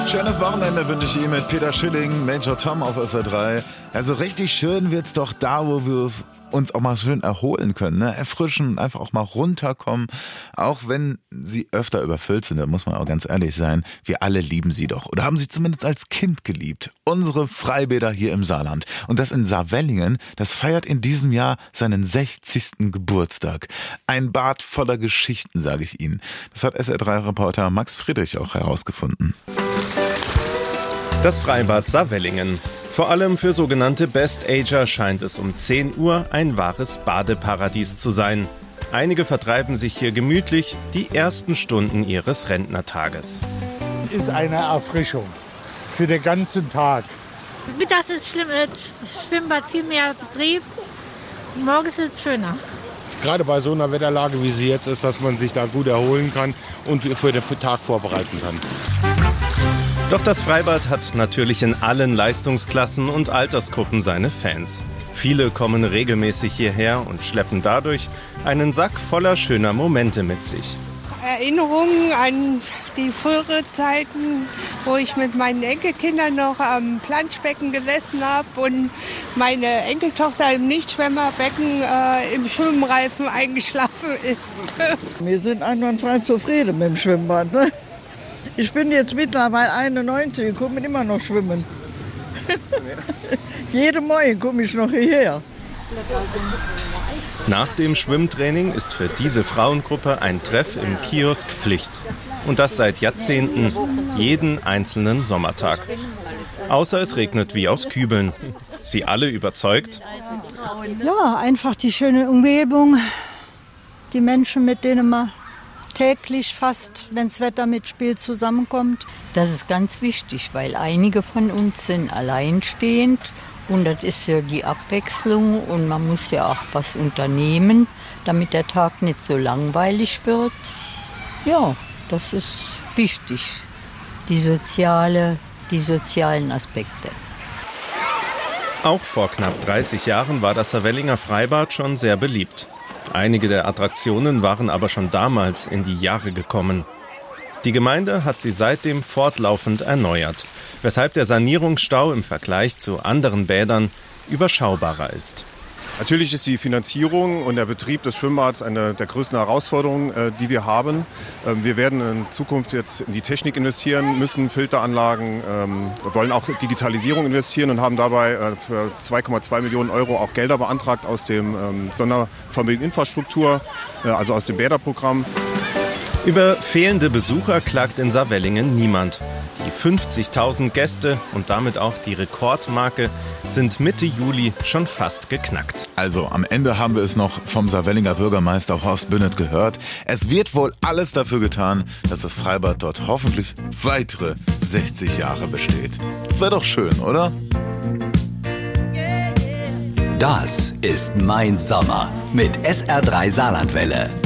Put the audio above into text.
Schönes Wochenende wünsche ich Ihnen mit Peter Schilling, Major Tom auf SR3. Also richtig schön wird's doch da, wo wir uns auch mal schön erholen können, ne? Erfrischen, einfach auch mal runterkommen. Auch wenn sie öfter überfüllt sind, da muss man auch ganz ehrlich sein. Wir alle lieben sie doch oder haben sie zumindest als Kind geliebt. Unsere Freibäder hier im Saarland. Und das in Saarwellingen, das feiert in diesem Jahr seinen 60. Geburtstag. Ein Bad voller Geschichten, sage ich Ihnen. Das hat SR3-Reporter Max Friedrich auch herausgefunden. Das Freibad Saarwellingen. Vor allem für sogenannte Best-Ager scheint es um 10 Uhr ein wahres Badeparadies zu sein. Einige vertreiben sich hier gemütlich die ersten Stunden ihres Rentnertages. Ist eine Erfrischung für den ganzen Tag. Mittags ist schlimm, das Schwimmbad viel mehr Betrieb. Morgens ist es schöner. Gerade bei so einer Wetterlage, wie sie jetzt ist, dass man sich da gut erholen kann und für den Tag vorbereiten kann. Doch das Freibad hat natürlich in allen Leistungsklassen und Altersgruppen seine Fans. Viele kommen regelmäßig hierher und schleppen dadurch einen Sack voller schöner Momente mit sich. Erinnerungen an die frühere Zeiten, wo ich mit meinen Enkelkindern noch am Planschbecken gesessen habe und meine Enkeltochter im Nichtschwimmerbecken im Schwimmreifen eingeschlafen ist. Wir sind einwandfrei zufrieden mit dem Schwimmbad, ne? Ich bin jetzt mittlerweile 91 und komme immer noch schwimmen. Jeden Morgen komme ich noch hierher. Nach dem Schwimmtraining ist für diese Frauengruppe ein Treff im Kiosk Pflicht. Und das seit Jahrzehnten, jeden einzelnen Sommertag. Außer es regnet wie aus Kübeln. Sie alle überzeugt? Ja, einfach die schöne Umgebung, die Menschen, mit denen man täglich fast, wenn das Wetter mitspielt, zusammenkommt. Das ist ganz wichtig, weil einige von uns sind alleinstehend und das ist ja die Abwechslung und man muss ja auch was unternehmen, damit der Tag nicht so langweilig wird. Ja, das ist wichtig, die sozialen Aspekte. Auch vor knapp 30 Jahren war das Saarwellinger Freibad schon sehr beliebt. Einige der Attraktionen waren aber schon damals in die Jahre gekommen. Die Gemeinde hat sie seitdem fortlaufend erneuert, weshalb der Sanierungsstau im Vergleich zu anderen Bädern überschaubarer ist. Natürlich ist die Finanzierung und der Betrieb des Schwimmbads eine der größten Herausforderungen, die wir haben. Wir werden in Zukunft jetzt in die Technik investieren müssen, Filteranlagen, wollen auch Digitalisierung investieren und haben dabei für 2,2 Millionen Euro auch Gelder beantragt aus dem Sondervermögen-Infrastruktur, also aus dem Bäderprogramm. Über fehlende Besucher klagt in Saarwellingen niemand. Die 50.000 Gäste und damit auch die Rekordmarke sind Mitte Juli schon fast geknackt. Also am Ende haben wir es noch vom Saarwellinger Bürgermeister Horst Bünnet gehört. Es wird wohl alles dafür getan, dass das Freibad dort hoffentlich weitere 60 Jahre besteht. Das wäre doch schön, oder? Das ist Mein Sommer mit SR3 Saarlandwelle.